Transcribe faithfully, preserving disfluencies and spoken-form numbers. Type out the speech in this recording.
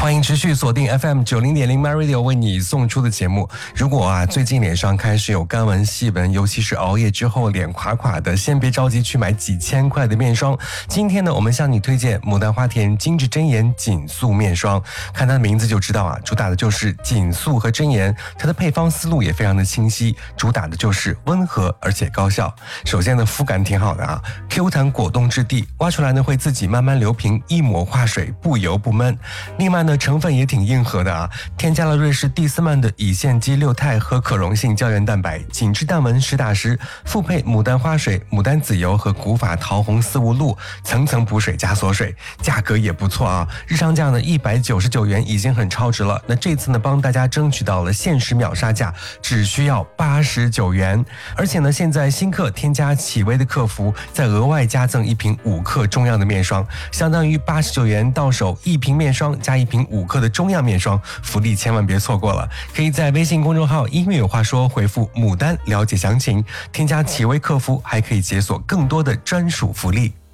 欢迎持续锁定 F M 九零点零 My Radio 为你送出的节目。如果啊最近脸上开始有干纹细纹，尤其是熬夜之后脸垮垮的，先别着急去买几千块的面霜。今天呢，我们向你推荐牡丹花田精致真颜紧素面霜。看它的名字就知道啊，主打的就是紧素和真颜，它的配方思路也非常的清晰，主打的就是温和而且高效。首先呢，肤感挺好的啊 ，Q 弹果冻质地，挖出来呢会自己慢慢流平，一抹化水，不油不闷。另外呢，成分也挺硬核的啊，添加了瑞士蒂斯曼的乙酰基六肽和可溶性胶原蛋白，紧致淡纹实打实，复配牡丹花水、牡丹籽油和古法桃红丝无露，层层补水加锁水，价格也不错啊，日常价呢一百九十九元已经很超值了。那这次呢，帮大家争取到了限时秒杀价，只需要八十九元，而且呢，现在新客添加启薇的客服，再额外加赠一瓶五克中样的面霜，相当于八十九元到手一瓶面霜加一瓶五克的中样面霜，福利千万别错过了。可以在微信公众号音乐有话说回复牡丹了解详情，添加启薇客服还可以解锁更多的专属福利。